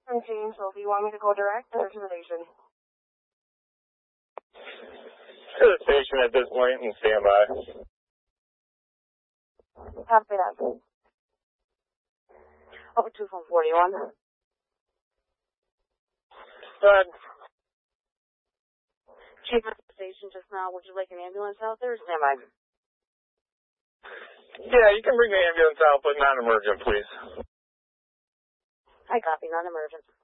Okay, so if you want me to go direct or to the station? To the station at this point and stand by. Copy that. Over 2441. Go ahead. Chief at the station just now. Would you like an ambulance out there? Stand by. Yeah, you can bring the ambulance out, but non-emergent, please. I copy, non-emergent.